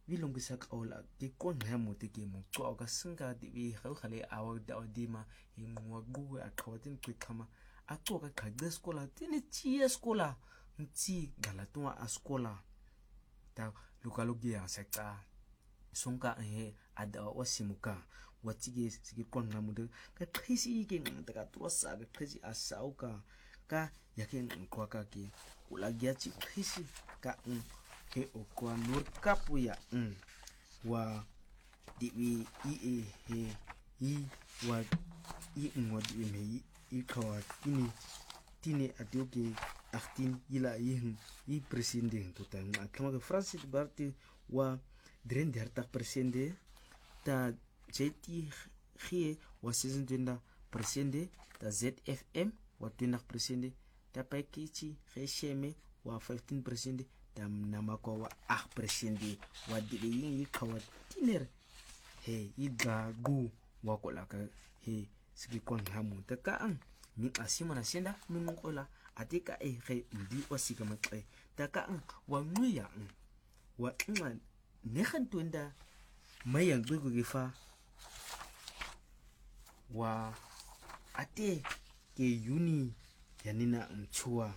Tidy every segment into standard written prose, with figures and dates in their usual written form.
bilong ke sa kaola ke konna mo te ke mo tswa ka singa di bi khale awa da odima ingwa gu a qhawatin qhama a tswa ka qhaqe skola tini tsi skola ntsi galatwa a skola ta lokalogi ya sekta sonka he ada wasimuka watige sigi konna mo ka qhisi ke ngata ka trosa ka qhisi asauka ka yake nkwa ka ke ulagya tsi qhisi ka ke okwa nur kapu ya wa diwi he wa ngwa diwi me I kawa tini atioke 18 ila i president total akama ke Francis Barti wa 33% ta JT gie wa 26% ta ZFM wa 20% ta Pakichi Gesheme wa 15% ta Namako wa 8% wa diwi kawa tiner he igagu wa kolaka he sigi kon hamu ta ka min asima na senda min ngola atika ge ndi wasika maqe ta ka wa nguya wa nxa ne khantwenda mayang gwe gifa wa ate ke uni yanina mchua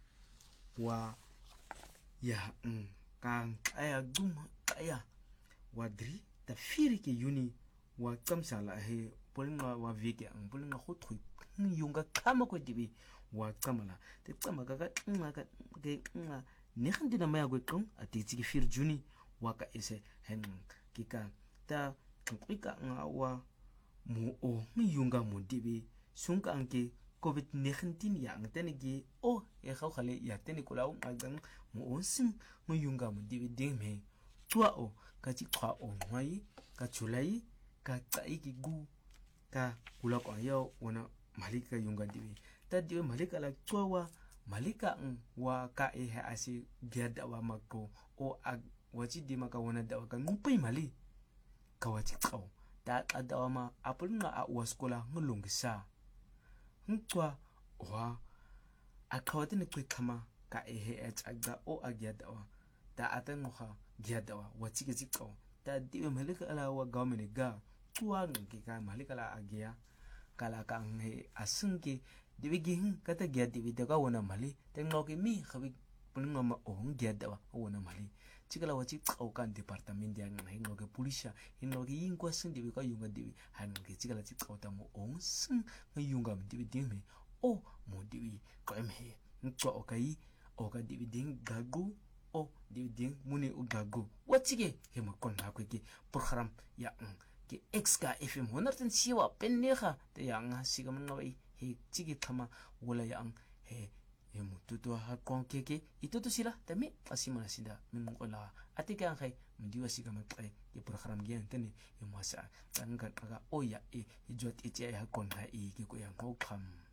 wa ya kan aya dum aya wa dri ta firi ke uni wa tsamsala he polinga wa veke polinga khothu yunga kama ko dibi wa tsamala te tsamaka ka ke ne khandina maya go qong atitsi ke fir juni wa ka ese hen kika ta qika wa mu o yunga mu dibi sunka anke COVID-19 ya ngtene gi o e khale ya tene ko lawo ngagang mu onsim mu yunga mu dibi dingme twa o ka ti khwa o ngwai ka julai ka tsai ki gu ka kula kwa yo wana malika yunga dibi ta dibi malika la twa malika wa ka e ha asi gyada wa mako o wachi di maka wana da ka ngupai mali ka wachi tsaw ta adawa ma apulna a waskola ngulungisa ntwa wa akhawatin qhama ka e he atsaga o agyada wa ta atangoha gyada wa wachi ke tsaw ta dibi malika ala wa government ga tuwa ngi ka malika la agya kala ka he asunke dibi gihin kata gya dibi daga wana mali tengnoke mi khabi pulinga ma on gyada wa wana mali chikala wachi tsaukan department ya ngai ngoke pulisha inoke yingwa sin dibi ka yunga dibi hange chikala chi tsauta mo on sin yunga dibi dime o mo dibi ko emhe ntwa okai oka dibi ding gagu o dibi ding muni o gagu wachige he mo kon ha ko ki program ya ke exka fm honartan siwa penneha te yang sigam ngai he chigi thama wala yang he mututo ha konkeke ituto sila tami asima sinda min ngola atika ngai mdiwa sigam kai ke program gen tene masa tanga kaga oya jot ichi ha kon ha ke ko yang ngokam